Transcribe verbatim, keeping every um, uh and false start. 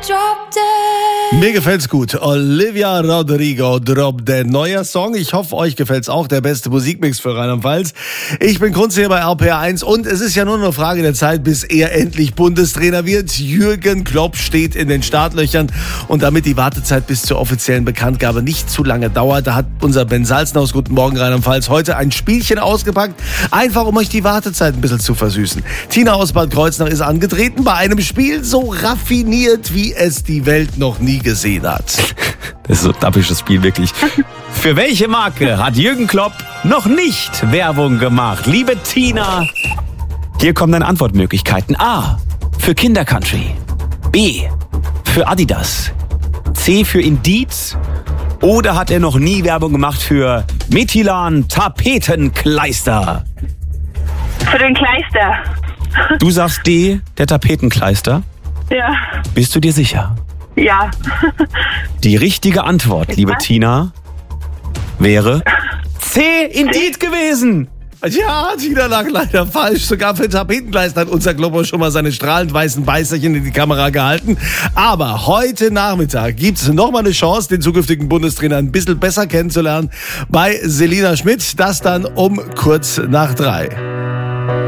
Drop Dead. Mir gefällt's gut. Olivia Rodrigo, Drop Dead. Neuer Song. Ich hoffe, euch gefällt's auch. Der beste Musikmix für Rheinland-Pfalz. Ich bin Kunz hier bei R P R eins und es ist ja nur eine Frage der Zeit, bis er endlich Bundestrainer wird. Jürgen Klopp steht in den Startlöchern und damit die Wartezeit bis zur offiziellen Bekanntgabe nicht zu lange dauert, da hat unser Ben Salzenhaus, guten Morgen Rheinland-Pfalz, heute ein Spielchen ausgepackt, einfach um euch die Wartezeit ein bisschen zu versüßen. Tina aus Bad Kreuznach ist angetreten bei einem Spiel so raffiniert, wie es die Welt noch nie gesehen hat. Das ist so ein dappisches Spiel, wirklich. Für welche Marke hat Jürgen Klopp noch nicht Werbung gemacht? Liebe Tina, hier kommen deine Antwortmöglichkeiten. A. Für Kindercountry. B. Für Adidas. C. Für Indeed. Oder hat er noch nie Werbung gemacht für Methylan Tapetenkleister? Für den Kleister. Du sagst D, der Tapetenkleister. Ja. Bist du dir sicher? Ja. Die richtige Antwort, liebe Tina, wäre C, Indeed gewesen. Ja, Tina lag leider falsch. Sogar für Tapetenkleister hat unser Klopper schon mal seine strahlend weißen Beißerchen in die Kamera gehalten. Aber heute Nachmittag gibt's nochmal eine Chance, den zukünftigen Bundestrainer ein bisschen besser kennenzulernen bei Selina Schmidt. Das dann um kurz nach drei.